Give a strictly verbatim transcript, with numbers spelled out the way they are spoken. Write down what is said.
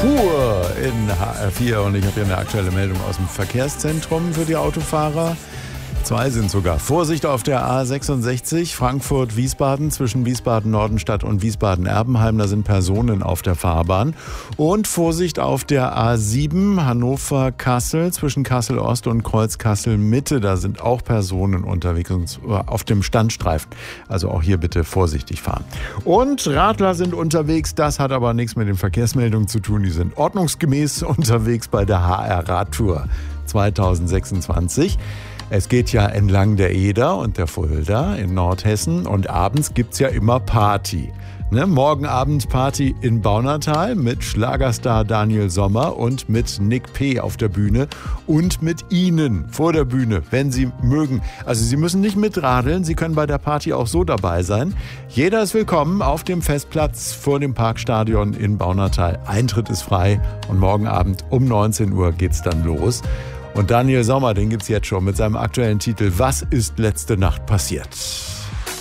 pur in H R vier und ich habe hier eine aktuelle Meldung aus dem Verkehrszentrum für die Autofahrer. Zwei sind sogar. Vorsicht auf der A sechsundsechzig, Frankfurt-Wiesbaden, zwischen Wiesbaden-Nordenstadt und Wiesbaden-Erbenheim. Da sind Personen auf der Fahrbahn. Und Vorsicht auf der A sieben, Hannover-Kassel, zwischen Kassel-Ost und Kreuz-Kassel-Mitte. Da sind auch Personen unterwegs auf dem Standstreifen. Also auch hier bitte vorsichtig fahren. Und Radler sind unterwegs. Das hat aber nichts mit den Verkehrsmeldungen zu tun. Die sind ordnungsgemäß unterwegs bei der H R-Radtour zweitausendsechsundzwanzig. Es geht ja entlang der Eder und der Fulda in Nordhessen und abends gibt's ja immer Party. Ne? Morgen Abend Party in Baunatal mit Schlagerstar Daniel Sommer und mit Nick P. auf der Bühne und mit Ihnen vor der Bühne, wenn Sie mögen. Also Sie müssen nicht mitradeln, Sie können bei der Party auch so dabei sein. Jeder ist willkommen auf dem Festplatz vor dem Parkstadion in Baunatal. Eintritt ist frei und morgen Abend um neunzehn Uhr geht's dann los. Und Daniel Sommer, den gibt's jetzt schon mit seinem aktuellen Titel Was ist letzte Nacht passiert?